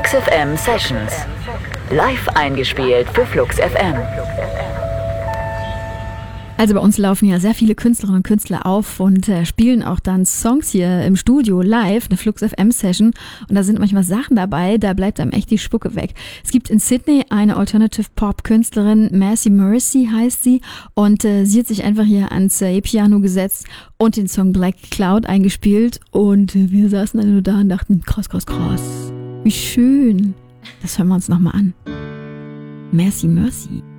Flux FM Sessions. Live eingespielt für Flux FM. Also bei uns laufen ja sehr viele Künstlerinnen und Künstler auf und spielen auch dann Songs hier im Studio live, eine Flux FM Session. Und da sind manchmal Sachen dabei, da bleibt einem echt die Spucke weg. Es gibt in Sydney eine Alternative Pop Künstlerin, Macy Mercy heißt sie. Und sie hat sich einfach hier ans E-Piano gesetzt und den Song Black Cloud eingespielt. Und wir saßen dann nur da und dachten, krass, krass, krass. Wie schön. Das hören wir uns nochmal an. Macy Mercy.